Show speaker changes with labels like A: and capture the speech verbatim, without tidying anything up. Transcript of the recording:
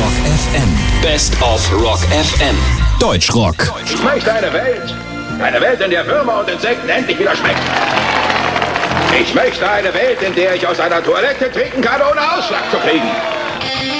A: Rock F M.
B: Best of Rock F M.
A: Deutschrock.
C: Ich möchte eine Welt. Eine Welt, in der Würmer und Insekten endlich wieder schmecken. Ich möchte eine Welt, in der ich aus einer Toilette trinken kann, ohne Ausschlag zu kriegen.